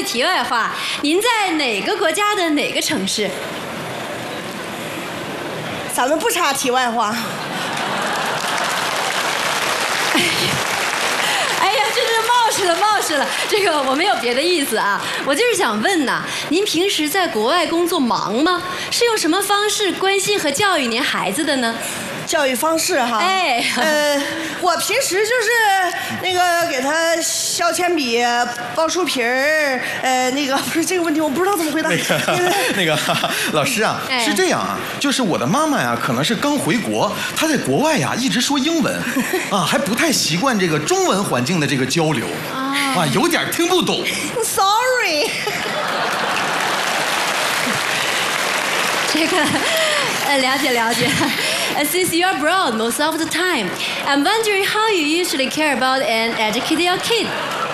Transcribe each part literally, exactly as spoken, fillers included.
题外话，您在哪个国家的哪个城市？ 咱们不插题外话。 哎呀，真是冒失了，冒失了。这个我没有别的意思啊，我就是想问呐，您平时在国外工作忙吗？是用什么方式关心和教育您孩子的呢？ 教育方式哈， 哎， 呃，我平时就是那个给他削铅笔、包书皮儿，呃，那个不是这个问题，我不知道怎么回答。 那个那个老师啊， 哎、 是这样啊，就是我的妈妈呀，可能是刚回国，她在国外呀一直说英文，啊，还不太习惯这个中文环境的这个交流，啊，有点听不懂。 Sorry。 这个，呃，了解了解。Uh, since you're abroad most of the time, I'm wondering how you usually care about and educate your kid.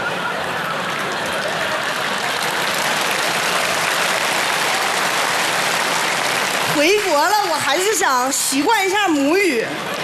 回国了，我还是想习惯一下母语。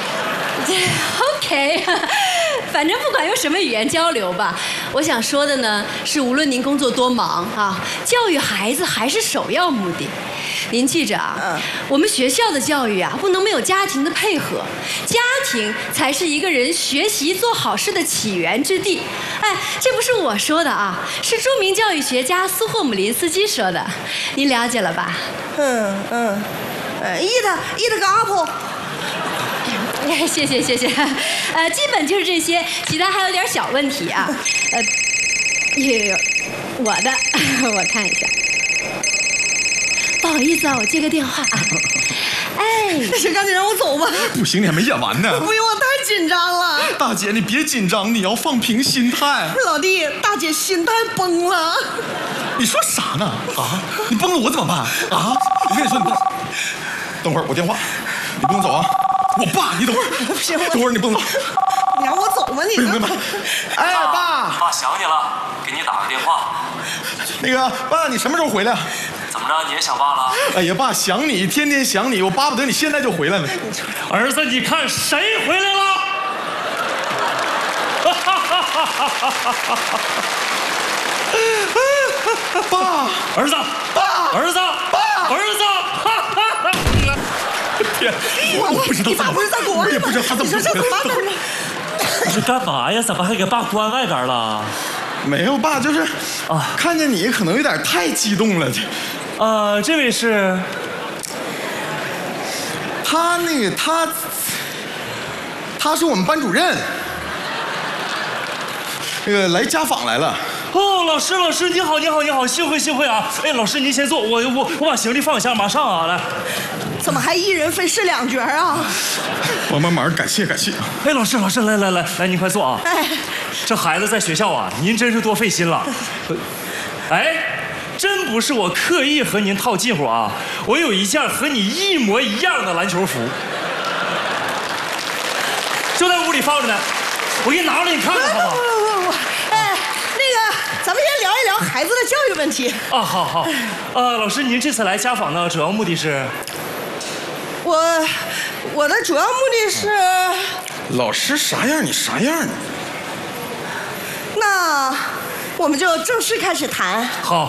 OK， 反正不管用什么语言交流吧，我想说的呢是，无论您工作多忙啊，教育孩子还是首要目的。您记着啊，嗯、我们学校的教育啊，不能没有家庭的配合，家庭才是一个人学习做好事的起源之地。哎，这不是我说的啊，是著名教育学家苏霍姆林斯基说的，您了解了吧？ 嗯嗯，呃，eat eat 个 apple。 哎，谢谢谢谢，呃，基本就是这些，其他还有点小问题啊，呃，有有有，我的，我看一下。不好意思啊，我接个电话啊。哎， 行，赶紧让我走吧。 不行，你还没演完呢。 不用，我太紧张了。 大姐，你别紧张，你要放平心态。 老弟，大姐心态崩了。 你说啥呢？啊，你崩了我怎么办？啊，我跟你说，你等会儿我电话，你不能走啊。我爸，你等会儿。 不行， 等会儿你不能走。 你让我走吧，你。 不行，爸。哎，爸。 爸想你了，给你打个电话。 那个爸，你什么时候回来？ 怎么着，你也想爸了？ 哎呀，爸，想你，天天想你，我巴不得你现在就回来了。 儿子，你看谁回来了？ 爸， 儿子， 爸， 儿子， 爸， 儿子。 天，我我不知道怎么， 不是在国外， 我也不知道他怎么回来。 怎么办呢？ 你是干嘛呀？怎么还给爸关外边了？ 没有，爸，就是啊，看见你可能有点太激动了。 呃，这位是， 他那个他，他是我们班主任，那个来家访来了。 哦，老师，老师，你好，你好，你好，幸会，幸会啊！哎，老师您先坐，我我我把行李放下，马上啊，来。 怎么还一人分饰两角啊？ 帮帮忙，感谢感谢。 哎，老师，老师，来来来来，您快坐啊！ 哎， 这孩子在学校啊，您真是多费心了。哎。真不是我刻意和您套近乎啊！我有一件和你一模一样的篮球服，就在屋里放着呢。我给你拿出来，你看看好不好？ 不不不不，哎，那个，咱们先聊一聊孩子的教育问题。 啊，好好。呃，老师，您这次来家访呢，主要目的是？ 我，我的主要目的是。 老师啥样你啥样。 那，我们就正式开始谈。 好。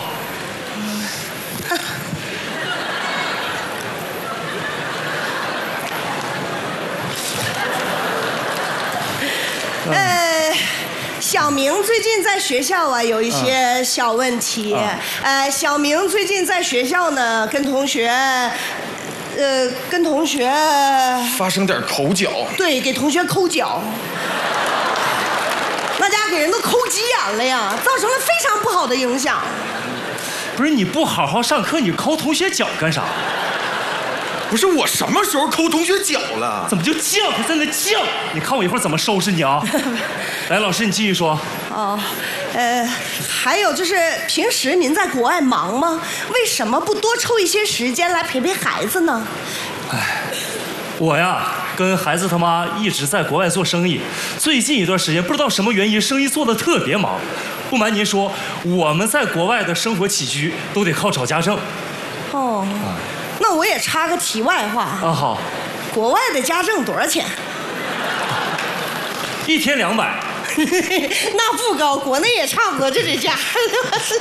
呃，小明最近在学校啊有一些小问题。啊、呃，小明最近在学校呢，跟同学，呃，跟同学发生点口角。对， 给同学抠脚。那家给人都抠急眼了呀，造成了非常不好的影响。 不是你不好好上课，你抠同学脚干啥？ 不是我什么时候抠同学脚了？ 怎么就犟？还在那犟？你看我一会儿怎么收拾你啊！来，老师你继续说。 哦，呃，还有就是平时您在国外忙吗？为什么不多抽一些时间来陪陪孩子呢？ 哎，我呀跟孩子他妈一直在国外做生意，最近一段时间不知道什么原因，生意做得特别忙。不瞒您说，我们在国外的生活起居都得靠找家政。 哦。啊，那我也插个题外话啊，好， 国外的家政多少钱？ 一天两百。 那不高，国内也差不多就这价。